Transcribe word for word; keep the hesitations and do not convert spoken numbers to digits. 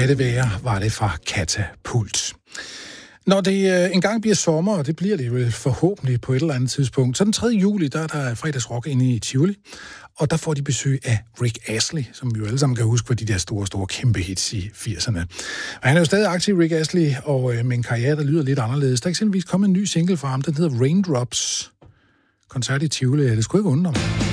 Lad det være, var det fra Katapult. Når det øh, engang bliver sommer, og det bliver det vel forhåbentlig på et eller andet tidspunkt, så den tredje juli, der er der fredagsrock inde i Tivoli, og der får de besøg af Rick Astley, som vi jo alle sammen kan huske på de der store, store kæmpe hits i firserne. Og han er jo stadig aktiv, Rick Astley, og øh, med en karriere, der lyder lidt anderledes. Der er eksempelvis kommet en ny single fra ham, den hedder Raindrops. Koncert i Tivoli, det skulle ikke undre mig.